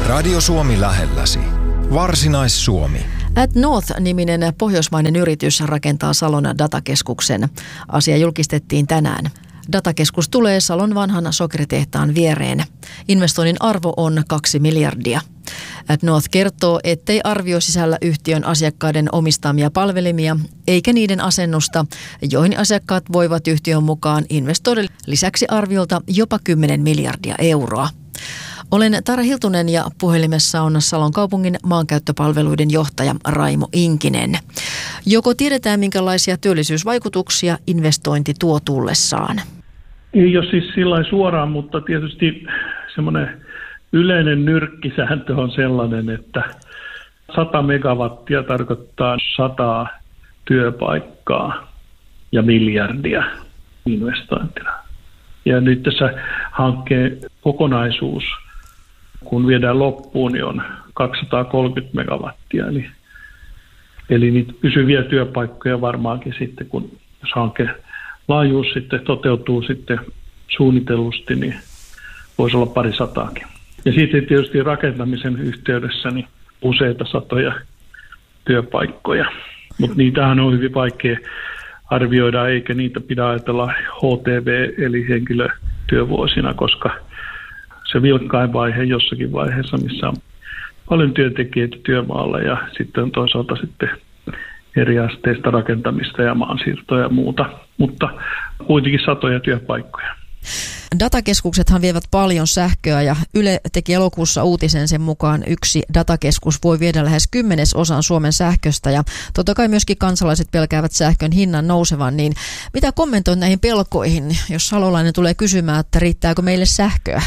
Radio Suomi lähelläsi. Varsinais-Suomi. atNorth-niminen pohjoismainen yritys rakentaa Salon datakeskuksen. Asia julkistettiin tänään. Datakeskus tulee Salon vanhan sokeritehtaan viereen. Investoinnin arvo on 2 miljardia. atNorth kertoo, ettei arvio sisällä yhtiön asiakkaiden omistamia palvelimia eikä niiden asennusta, joihin asiakkaat voivat yhtiön mukaan investoida lisäksi arviolta jopa 10 miljardia euroa. Olen Tara Hiltunen ja puhelimessa on Salon kaupungin maankäyttöpalveluiden johtaja Raimo Inkinen. Joko tiedetään, minkälaisia työllisyysvaikutuksia investointi tuo tullessaan? Ei ole siis sillä suoraan, mutta tietysti semmoinen yleinen nyrkkisääntö on sellainen, että 100 megawattia tarkoittaa 100 työpaikkaa ja miljardia investointina. Ja nyt tässä hankkeen kokonaisuus, kun viedään loppuun, niin on 230 megawattia. Eli niitä pysyviä työpaikkoja varmaankin sitten, kun jos hankkeen laajuus sitten toteutuu sitten suunnitellusti, niin voisi olla 200. Ja sitten tietysti rakentamisen yhteydessä niin useita satoja työpaikkoja. Mutta niitähän on hyvin vaikea arvioida, eikä niitä pidä ajatella HTV eli henkilötyövuosina, koska se vilkkain vaihe jossakin vaiheessa, missä on paljon työntekijöitä työmaalla ja sitten on toisaalta sitten eri asteista rakentamista ja maansiirtoja ja muuta, mutta kuitenkin satoja työpaikkoja. Datakeskuksethan vievät paljon sähköä ja Yle teki elokuussa uutisen sen mukaan yksi datakeskus voi viedä lähes 10% Suomen sähköstä ja totta kai myöskin kansalaiset pelkäävät sähkön hinnan nousevan, niin mitä kommentoit näihin pelkoihin, jos salolainen tulee kysymään, että riittääkö meille sähköä?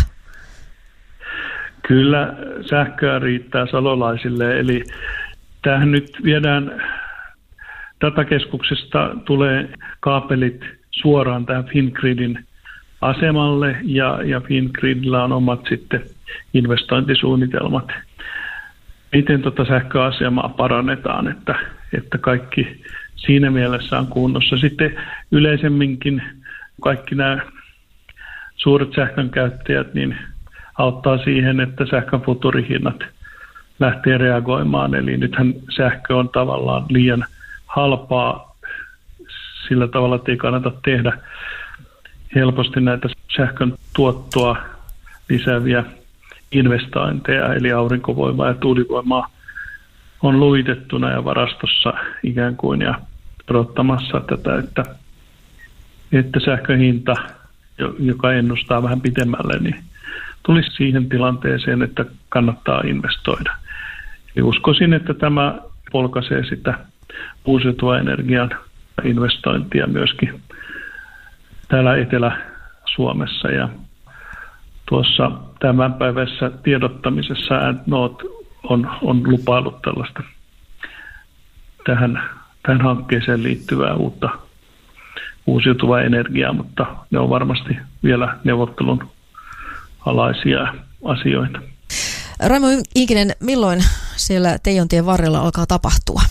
Kyllä sähköä riittää salolaisille, eli tämähän nyt viedään datakeskuksesta tulee kaapelit suoraan tähän Fingridin asemalle ja Fingridillä on omat sitten investointisuunnitelmat. Miten sähköasemaa parannetaan, että kaikki siinä mielessä on kunnossa. Sitten yleisemminkin kaikki nämä suuret sähkönkäyttäjät niin auttaa siihen, että sähkön futurihinnat lähtee reagoimaan. Eli nythän sähkö on tavallaan liian halpaa sillä tavalla, että ei kannata tehdä helposti näitä sähkön tuottoa lisääviä investointeja, eli aurinkovoimaa ja tuulivoimaa on luvitettuna ja varastossa ikään kuin ja odottamassa tätä, että sähkön hinta, joka ennustaa vähän pitemmälle, niin tulisi siihen tilanteeseen, että kannattaa investoida. Eli uskoisin, että tämä polkaisee sitä uusiutuvan energian investointia myöskin täällä Etelä-Suomessa ja tuossa tämänpäiväisessä tiedottamisessa atNorth on lupaillut tällaista tähän hankkeeseen liittyvää uutta uusiutuvaa energiaa, mutta ne on varmasti vielä neuvottelun alaisia asioita. Raimo Inkinen, milloin siellä Teijontien varrella alkaa tapahtua?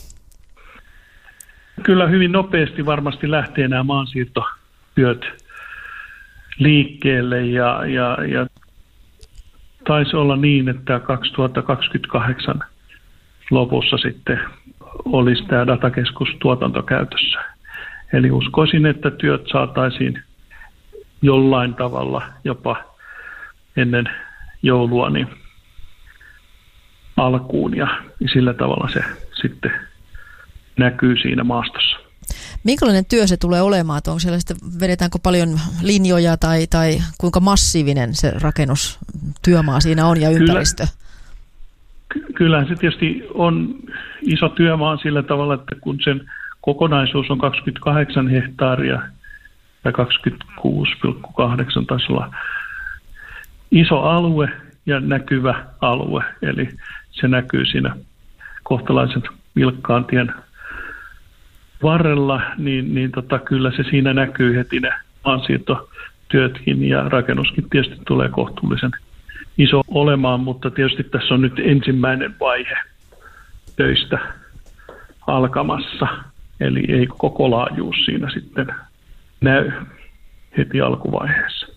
Kyllä hyvin nopeasti varmasti lähtee nämä maansiirtotyöt liikkeelle ja taisi olla niin, että 2028 lopussa sitten olisi tämä datakeskus tuotantokäytössä. Eli uskoisin, että työt saataisiin jollain tavalla jopa ennen joulua niin alkuun ja sillä tavalla se sitten näkyy siinä maastossa. Minkälainen työ se tulee olemaan? Onko siellä sitten, vedetäänkö paljon linjoja tai kuinka massiivinen se rakennustyömaa siinä on ja ympäristö? Kyllähän se tietysti on iso työmaa sillä tavalla, että kun sen kokonaisuus on 28 hehtaaria tai 26,8 taisi olla iso alue ja näkyvä alue, eli se näkyy siinä kohtalaisen vilkkaan tien varrella, niin kyllä se siinä näkyy heti ne maansiirtotyötkin ja rakennuskin tietysti tulee kohtuullisen iso olemaan, mutta tietysti tässä on nyt ensimmäinen vaihe töistä alkamassa, eli ei koko laajuus siinä sitten näy heti alkuvaiheessa.